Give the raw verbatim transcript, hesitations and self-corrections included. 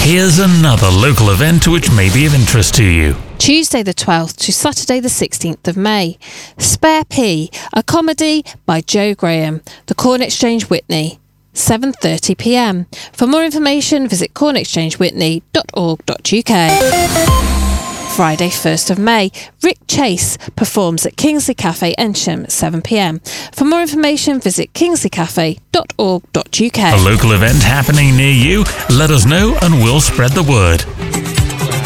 Here's another local event which may be of interest to you. Tuesday the twelfth to Saturday the sixteenth of May. Spare P, a comedy by Joe Graham, the Corn Exchange Witney, seven thirty p m. For more information, visit corn exchange whitney dot org dot u k. Friday first of May, Rick Chase performs at Kingsley Cafe, Ensham, seven p m. For more information, visit kingsley cafe dot org dot u k. A local event happening near you? Let us know and we'll spread the word.